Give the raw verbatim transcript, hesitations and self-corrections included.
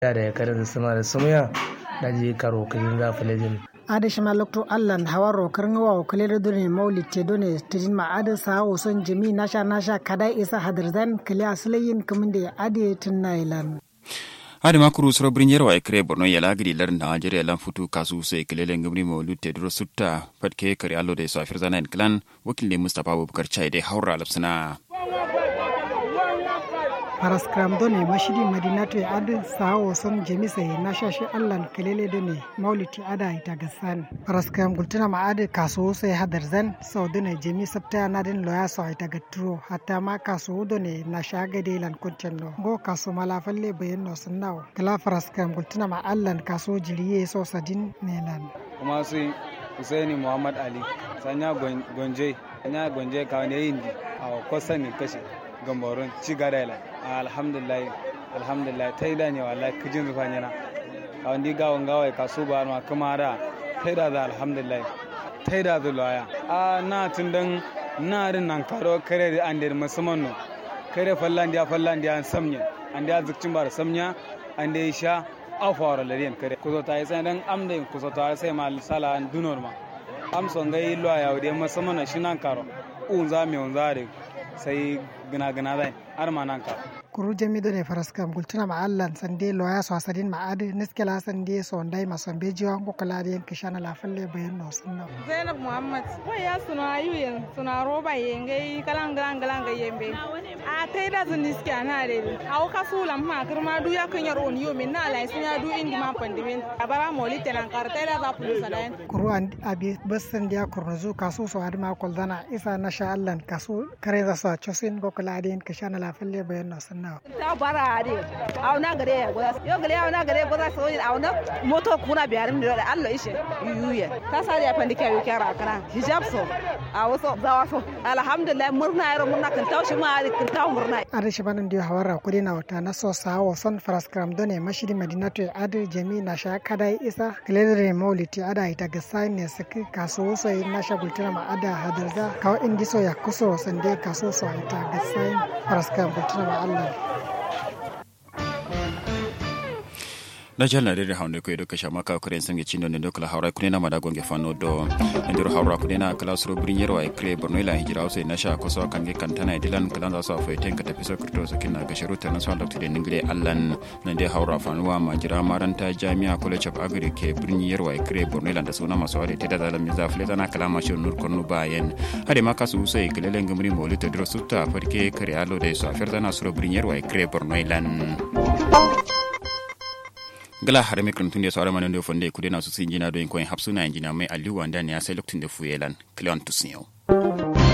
ya da karin sama da sumya daji karo kin za fulejin adishima lokto allan hawaro karngawa wakilere done maulite done tijin ma adi sa wason jami nasha nasha kada isa hadarzan kali asalayin kaminde adi tunailan hadi makuru soro brinyer wa ekre borno yala gidi lar Nigeria lan futu kasu se kelele ngumri mo lutte dro sutta patke kare allo de safir zanan clan wakil Mustafa Abubakar Chaide haura lapsana paraskram done mashidi madinatu adi sa wason jami sai nasha shi allan kelele done mauliti ada ita gasan paraskram gultuna ma adi kasu sai hadarzan sau done jami sabta nadin loya so ita gatro hatta ma kasu done nasha gade lan kuntenno go kasu malafalle bayan no sunnaw kala paraskram gultuna ma allan kasu jiriye so sadin nelan kuma sai Husaini Muhammad Ali sanya gonje sanya gonje ka ne yindi a kosan ne kashi gambaron ci gadaila alhamdulillah alhamdulillah tai da ne wallahi kijin zufanya na a wandi gawon gawai kaso ba ma kuma da tai da alhamdulillah tai da zulaya a na tundan na rin nan karo kare da an da musamman no kare fallan dia fallan dia an samnya an da zukcin ba da samnya an da sha afawar lariyan kare kuzo ta yi sai dan amda kuzo ta sai mal sala an dunor ma am son gai loya wadi musamman shi nan karo unza me unza sai gina gina zai arma nan ka kuru jami done faraskam gultuna ma allan sande loya so asadin ma adi niskela sande so ndai ma son beji wan ko kala den kishana la falle bayan no sunna Zainab Muhammad ko ya suna yuyen suna roba yenge kalan galan galan ga yembe a tai da zun niske na re aw kasulam ma kirma du ya kan yar on yo min na lai sun ya du indi ma pandimen abara moli tenan kar tai da za pulu sadain kuru an abi bassan dia kurnuzu kasu so adma koldana isa na sha allan kasu kare za so chosin ko kala den kishana la falle bayan no sunna ta bara ade aw na gare yo gare aw na gare goza so aw na moto kuna biyarim da Allah ishe yuye ta sare ya fandike yu kara kana hijab so aw so zawa so alhamdulillah murna yaro murna kan tawshi ma kan taw murna ade shabanan dio hawara kudi na wata na so sawo son faraskram done mashidi madinatu ade jami na sha kada isa kledre mauliti ada ita gasai ne saki kaso so na sha gultuna ma ada hadarza kawo indi so ya kuso sande kaso so ita gasai faraskram gultuna ma Allah na jalla de hawnde ko edo kasha maka ko ren sangi chindo ndo kala hawra kunena mada gonge fano do ndiro hawra kunena kala suro brinyero ay kre bornoila hijira ose nasha ko so kange kantana dilan kala so fa ten kata piso kurto so kinna ga sharuta na so doctor ningle allan nde hawra fanuwa majira maranta jami'a college of agri ke brinyero ay kre bornoila da sona maso ade teda dalam miza fleta na kala masho nur konu bayen hade maka su sai kelele ngamri molito dro sutta farke kare alo de so aferda na suro brinyero ay kre bornoilan gala har me kuntunde so ara manande fonde kudena su sinjina do en ko en hapsuna injina mai aliwa ndani ya sai loktunde fuyelan cleon tusnyo